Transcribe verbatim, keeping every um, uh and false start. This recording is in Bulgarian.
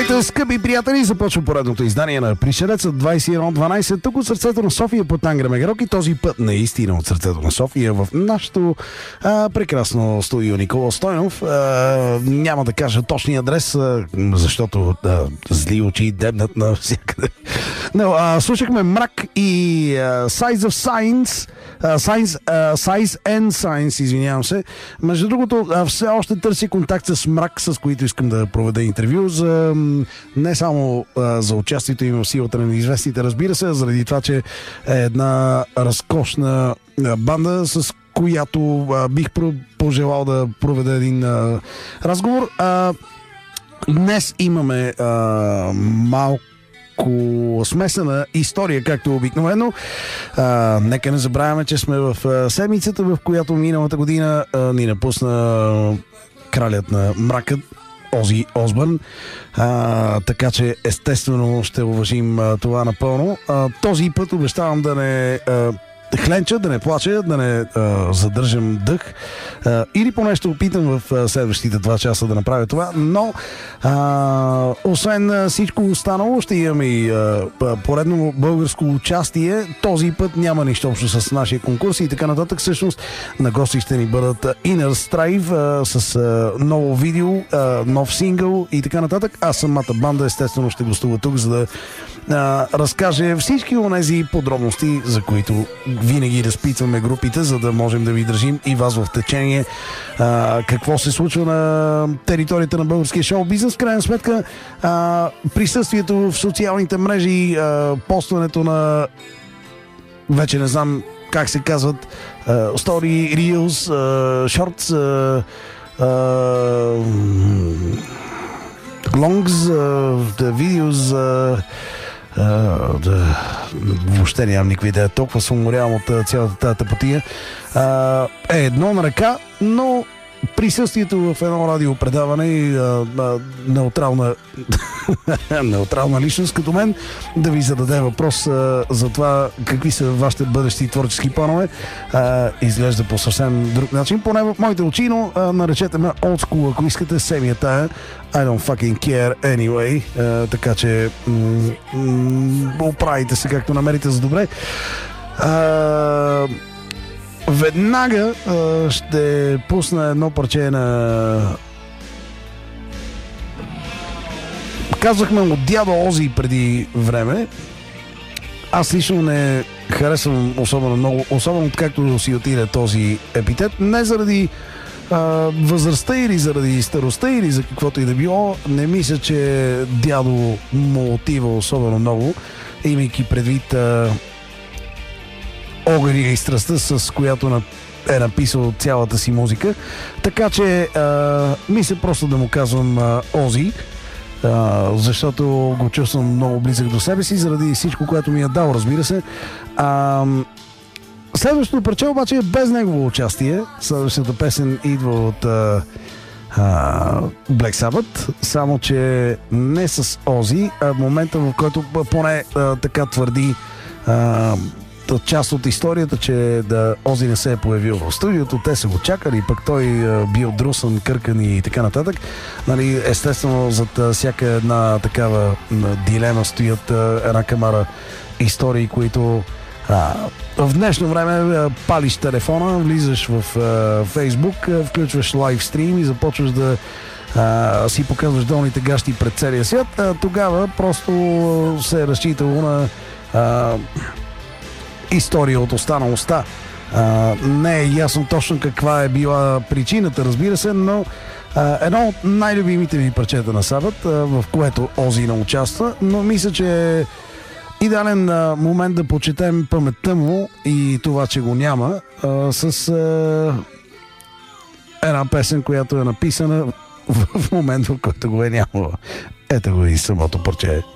Здравейте, скъпи приятели! Започва поредното издание на Пришелеца двайсет и едно дванайсет. Тук от сърцето на София по Тангра Мегерок и този път наистина от сърцето на София в нашото а, прекрасно студио Никола Стойнов. А, няма да кажа точния адрес, а, защото а, зли очи дебнат навсякъде. Но, а, слушахме Мрак и а, Size of Science, а, Science, а, Size and Science, извинявам се. Между другото, а, все още търси контакт с Мрак, с които искам да проведа интервю за не само а, за участието им в силата на неизвестните, разбира се, заради това, че е една разкошна а, банда, с която а, бих пожелал да проведа един а, разговор. А, днес имаме а, малко смесена история, както обикновено. А, нека не забравяме, че сме в а, седмицата, в която миналата година а, ни напусна кралят на мракът Ози Осбърн, а, така че естествено ще уважим а, това напълно. А, този път обещавам да не а, хленча, да не плача, да не а, задържам дъх, а, или поне ще опитам в а, следващите два часа да направя това, но а, освен а, всичко останало, ще имаме и а, поредно българско участие. Този път няма нищо общо с нашия конкурс и така нататък. Всъщност на гости ще ни бъдат Inner Strive а, с а, ново видео, а, нов сингъл и така нататък. А самата банда естествено ще гостува тук, за да а, разкаже всички онези подробности, за които винаги разпитваме групите, за да можем да ви държим и вас в течение а, какво се случва на територията на българския шоу-бизнес. В крайна сметка а, присъствието в социалните мрежи, а, постването на вече не знам как се казват, а, story, reels, а, shorts, а, а, longs, а, videos, а, Uh, да, въобще нямам никаква идея. Толкова съм уморявам от цялата тази тъпотия. Uh, е едно на ръка, но присъствието в едно радиопредаване и uh, uh, неутрална неутрална личност като мен да ви зададе въпрос uh, за това какви са вашите бъдещи творчески планове, uh, изглежда по съвсем друг начин, поне в моите очи, но uh, наречете ме old school, ако искате, семия тая. I don't fucking care anyway. Uh, така че м- м- оправите се както намерите за добре. Uh, веднага uh, ще пусна едно парче на... Казахме от дядо Ози преди време. Аз лично не харесвам особено много, особено както си отиде този епитет. Не заради Uh, възрастта или заради старостта или за каквото и да било, не мисля, че дядо му отива особено много, имайки предвид uh, огъня и страстта, с която е написал цялата си музика. Така че uh, мисля просто да му казвам uh, Ози, uh, защото го чувствам много близък до себе си, заради всичко, което ми е дал, разбира се. Uh, Следващото парче обаче е без негово участие. Следващата песен идва от uh, uh, Black Sabbath, само че не с Ози, а в момента, в който поне uh, така твърди uh, част от историята, че да Ози не се е появил в студиото, те са го чакали, пък той uh, бил друсан, къркан и така нататък. Нали, естествено, зад uh, всяка една такава uh, дилема стоят uh, една камара истории, които А, в днешно време а, палиш телефона, влизаш в а, Фейсбук, а, включваш лайвстрим и започваш да а, си показваш долните гащи пред целия свят. А, тогава просто се е разчитало на а, история от уста на уста. А, не е ясно точно каква е била причината, разбира се, но а, едно от най-любимите ми парчета на Сабът, а, в което Ози не участва, но мисля, че идеален а, момент да почетем паметта му и това, че го няма, а, с а, една песен, която е написана в, в момент, в който го е нямало. Ето го и самото парче.